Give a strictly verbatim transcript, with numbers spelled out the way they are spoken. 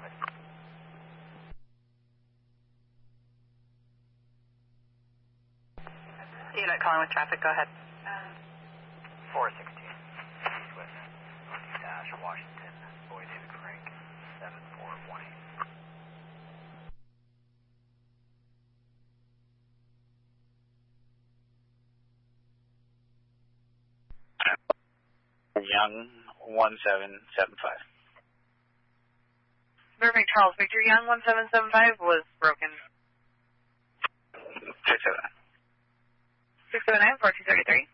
traffic. Unit calling with traffic, go ahead. four sixteen, East West, Dash, Washington, Boy David Frank, seven four one eight. Young, one seven seven five. Irving Charles, Victor Young, one seven seven five was broken. six seven nine. six seven nine, four two three three.